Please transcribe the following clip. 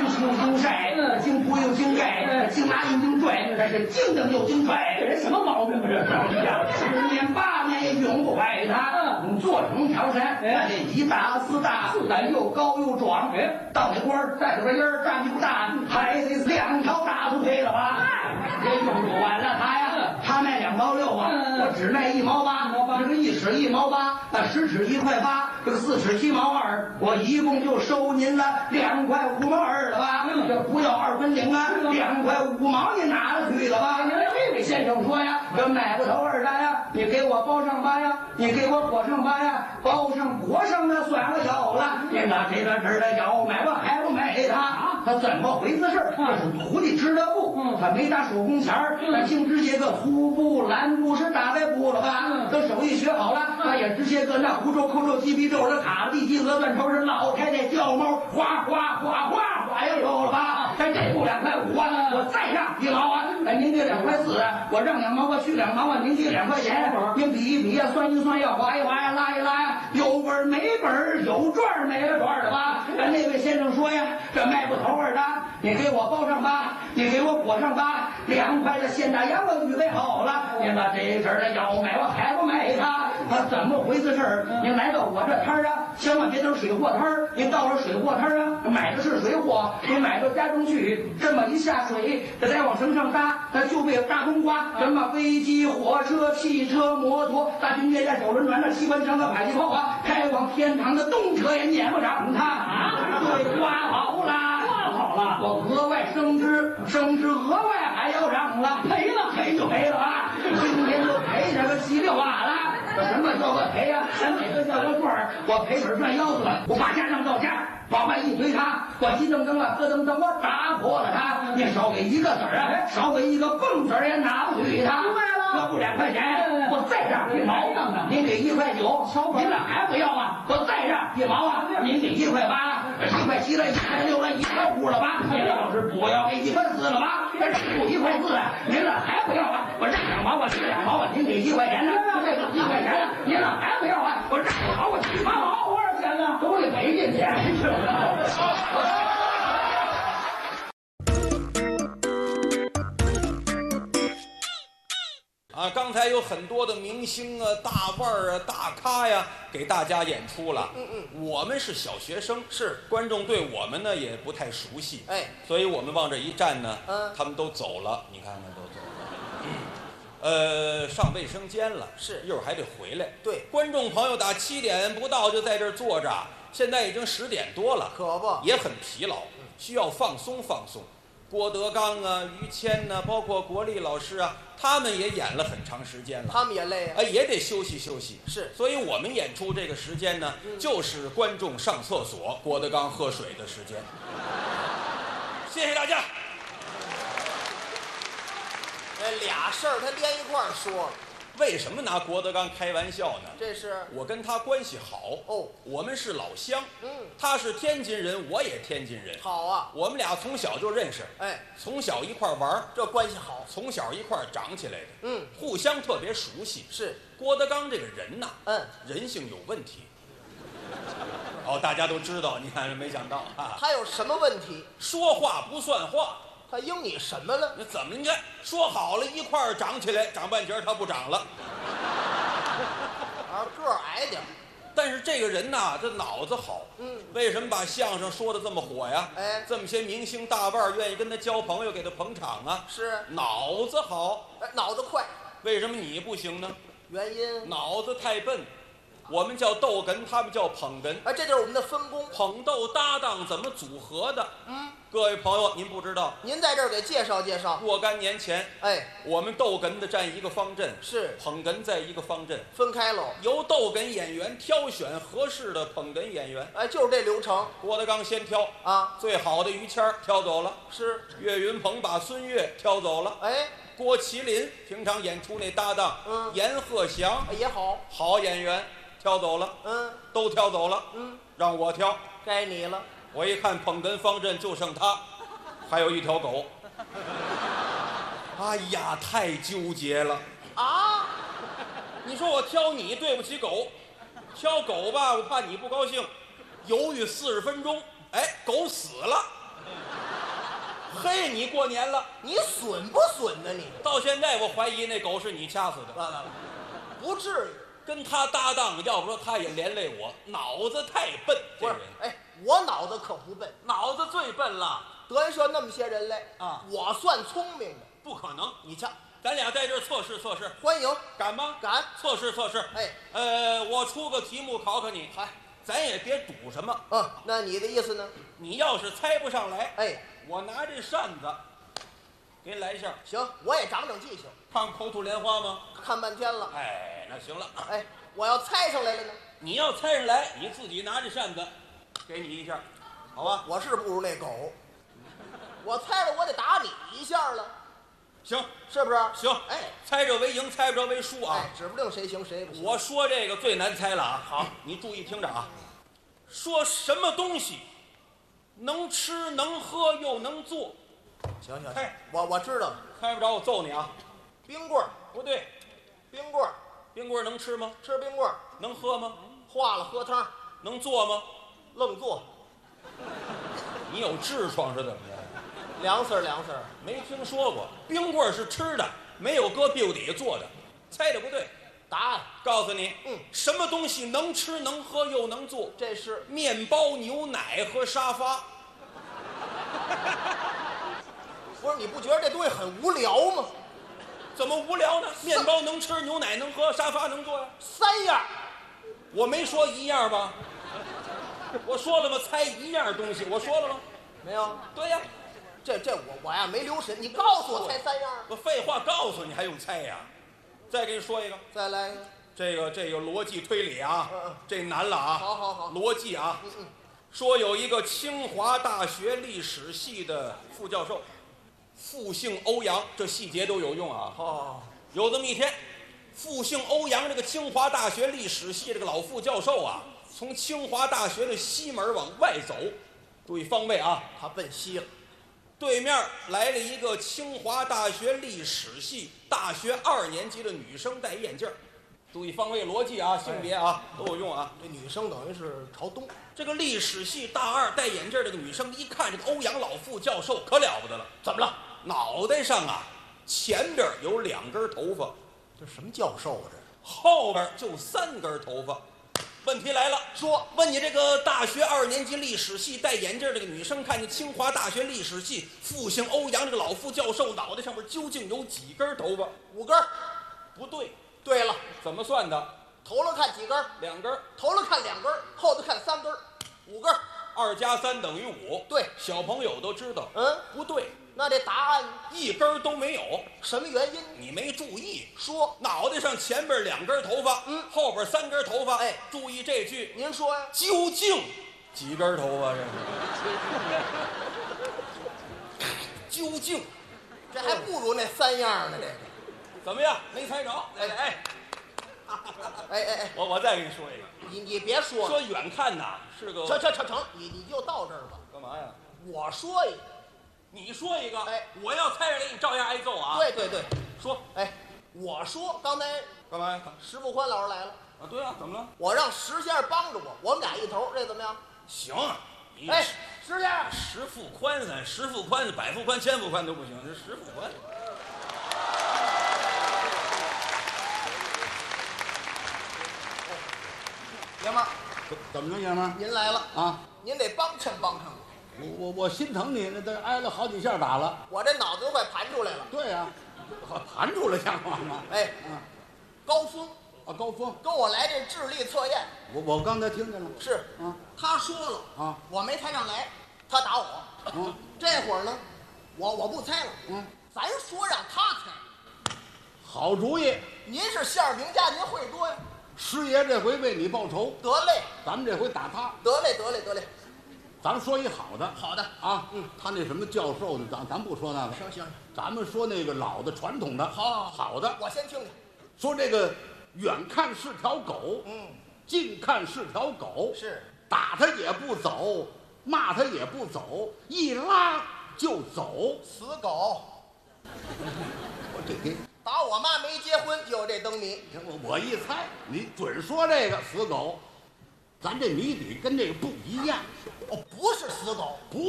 京出京晒，京不又京盖，京拿又京拽，这是京等又京拽，这人什么毛病啊？这10年8年也永不坏他。坐城条山，这一大四大，又高又壮，到那官带着个音儿，站不大，还得2条大腿配了吧？也用不完了他呀，他卖2毛6啊，我只卖1毛8，这个1尺1毛8，那10尺1块8，这个4尺7毛2，我一共就收您了2块5毛2了吧？这不要2分领啊，2块5毛您拿了去了吧？这位先生说呀，这买不头2单呀，你给我包上8呀，你给我裹上8呀，包上裹上那算个小了。您拿这个事的要买我还不买他怎么回事？这是徒弟织的布，他没打手工钱儿，他净织些个粗布、蓝布是大白布了吧？等手艺学好了，他也织些个那胡皱、扣皱、鸡皮皱、这卡地、鸡鹅、钻头是老太太叫猫，哗哗哗哗哗又有了吧？这布2块5啊，我再让1毛啊！您给2块4啊，我让2毛，我去2毛啊！您给2块钱，您比一比呀，算一算呀，划一划呀，拉一拉呀，有本没本，有赚没赚的吧？那位先生说呀，这卖不头2单，你给我包上8，你给我裹上8，2块的现大洋我预备好了。您把这事儿要买我还不买他怎么回事？您来到我这摊儿啊，千万别等水货摊儿。您到了水货摊儿啊，买的是水货，您买到家中去，这么一下水，这再往绳上搭，那就被大冬瓜，什么飞机、火车、汽车、摩托、大军舰、手轮船、机关枪和迫击炮啊，开往天堂的动车也撵不上他对，刮好了，我额外升职额外还要让了，赔就赔了啊！今天就赔这个稀里哗啦。这什么叫个赔呀？咱每个叫个赚儿，我赔本赚腰子了，我把家让到家，往外一推他，我急蹬蹬了，咯噔噔，我打破了他。你少给1个子儿啊，少给1个蹦子儿也拿不去他。这不2块钱，我再让1毛，您给1块9，您俩还不要啊？我再让1毛啊，您给1块8，1块7了，1块6了，1块5了吧？您要是不要给1块4了吧？这不1块4了，您俩还不要啊？我让2毛，我去2毛，您给1块钱呢？这个1块钱了，您俩还不要啊？我让2毛，我去8毛，多少钱呢？都得赔进去。 刚才有很多的明星啊、大腕儿啊、大咖呀，给大家演出了。我们是小学生， 是观众对我们呢也不太熟悉，所以我们往这一站呢，他们都走了，你看看都走了。上卫生间了， 是一会儿还得回来。 对， 观众朋友打7点不到就在这儿坐着，现在已经10点多了， 可不也很疲劳，需要放松放松。郭德纲啊、于谦呐，包括国立老师啊，他们也演了很长时间了， 他们也累啊， 也得休息休息。 是， 所以我们演出这个时间呢，就是观众上厕所、郭德纲喝水的时间。谢谢大家。 俩事儿他连一块儿说了。 为什么拿郭德纲开玩笑呢？ 这是我跟他关系好哦， 我们是老乡。他是天津人，我也天津人。 好啊， 我们俩从小就认识，从小一块玩， 这关系好， 从小一块长起来的，互相特别熟悉。 是郭德纲这个人呐，人性有问题。大家都知道，你看没想到啊， 他有什么问题？ 说话不算话。 他应你什么了？ 那怎么？你看说好了一块儿长起来，长半截他不长了， 个儿矮点。 但是这个人呐，这脑子好。为什么把相声说的这么火呀？这么些明星大腕愿意跟他交朋友，给他捧场啊。 是脑子好， 脑子快。 为什么你不行呢？ 原因脑子太笨。我们叫逗哏，他们叫捧哏。 这就是我们的分工， 捧逗搭档怎么组合的？各位朋友，您不知道， 您在这儿给介绍介绍。 若干年前，我们逗哏的占一个方阵， 是捧哏在一个方阵， 分开喽。 由逗哏演员挑选合适的捧哏演员， 就是这流程。 郭德纲先挑啊， 最好的于谦挑走了， 是岳云鹏把孙越挑走了，郭麒麟平常演出那搭档，阎鹤祥也好演员。挑走了，都挑走了，让我挑， 该你了。 我一看捧哏方阵就剩他，还有一条狗。哎呀，太纠结了啊！ 你说我挑你对不起狗，挑狗吧，我怕你不高兴。犹豫40分钟，狗死了。 你过年了。 你损不损呢你？ 到现在我怀疑那狗是你掐死的。 不至于。 跟他搭档，要不说他也连累我，脑子太笨。 不是，哎，我脑子可不笨， 脑子最笨了。 德云社那么些人来啊， 我算聪明的。 不可能， 你瞧， 咱俩在这儿测试测试， 欢迎， 敢吗？ 敢， 测试测试。 哎， 我出个题目考考你， 嗨， 咱也别赌什么。 那你的意思呢？ 你要是猜不上来， 哎， 我拿这扇子给你来一下。 行，我也长长记性。 看口吐莲花吗？ 看半天了。 哎，那行了。 哎，我要猜上来了呢？ 你要猜上来，你自己拿着扇子，给你一下，好吧？ 我是不如那狗，我猜了我得打你一下了。 行， 是不是？ 行， 哎， 猜着为赢，猜不着为输啊。 哎，指不定谁行谁不行。 我说这个最难猜了啊。好，你注意听着啊。说什么东西能吃能喝又能做？ 行， 猜， 我知道了。 猜不着我揍你啊。 冰棍儿不对， 冰棍儿， 冰棍儿能吃吗？ 吃冰棍儿， 能喝吗？ 化了喝汤， 能做吗？ 愣做， 你有痔疮是怎么着？ 凉丝儿。 没听说过，冰棍儿是吃的，没有搁屁股底下做的。猜的不对， 答案告诉你，什么东西能吃能喝又能做？ 这是面包、牛奶和沙发。 不是？你不觉得这东西很无聊吗？ 怎么无聊呢？面包能吃，牛奶能喝，沙发能坐呀。 三样， 我没说一样吧？我说了吗？猜一样东西，我说了吗？ 没有。 对呀， 这我呀没留神，你告诉我猜三样。 我废话告诉你，还用猜呀？再给你说一个， 再来一个。 这个逻辑推理啊，这难了啊。 好， 逻辑啊。说有一个清华大学历史系的副教授，复姓欧阳，这细节都有用啊。有这么一天，复姓欧阳这个清华大学历史系这个老副教授啊，从清华大学的西门往外走，注意方位啊， 他奔西了。 对面来了一个清华大学历史系大学2年级的女生，戴眼镜。注意方位逻辑啊，性别啊都有用啊。 这女生等于是朝东。 这个历史系大2戴眼镜这个女生一看这个欧阳老副教授可了不得了， 怎么了？ 脑袋上啊前边有2根头发， 这什么教授啊？这后边就3根头发。问题来了， 说问你这个大学2年级历史系戴眼镜这个女生，看见清华大学历史系复姓欧阳这个老副教授脑袋上面究竟有几根头发 ？5根。 不对。 对了， 怎么算的？ 头了看几根 ？2根。 头了看2根，后头看3根，5根。 2加3等于5。 对， 小朋友都知道。不对。 那这答案 1根都没有。 什么原因？ 你没注意。 说脑袋上前边2根头发，后边3根头发。 哎， 注意这句。 您说呀？ 究竟几根头发？这是究竟， 这还不如那3样呢。这个怎么样？没猜着？ 哎， 我再给你说一个。 你别说了。 说远看呐是个。 成，你就到这儿吧。 干嘛呀？ 我说一个， 你说一个。 哎， 我要猜着来，你照样挨揍啊。 对。 说。 哎，我说刚才干嘛呀？ 石富宽老师来了。 啊，对啊，怎么了？ 我让石先生帮着我们俩一头，这怎么样？ 行。 哎，石先生， 石富宽10富宽、100富宽、1000富宽都不行，这石富宽。 爷们儿， 怎么着，爷们儿？ 您来了啊！ 您得帮衬我。 我心疼你，那都挨了好几下打了。 我这脑子都快盘出来了。 对呀，盘出来像话吗？ 哎，高峰啊，高峰跟我来这智力测验。 我刚才听见了。 是啊， 他说了啊， 我没猜上来，他打我。这会儿呢，我不猜了。咱说让他猜。 好主意。 您是馅儿饼家，您会多呀。 师爷这回为你报仇。 得嘞， 咱们这回打他。 得嘞。 咱们说一好的。 好的啊，他那什么教授呢？咱不说那个。 行， 咱们说那个老的传统的。好的。 我先听听。 说这个远看是条狗，近看是条狗， 是打他也不走，骂他也不走，一拉就走。 死狗。 我这打我妈没结婚就有这灯谜。 我一猜，你准说这个死狗，咱这谜底跟这个不一样。 不是死狗。 不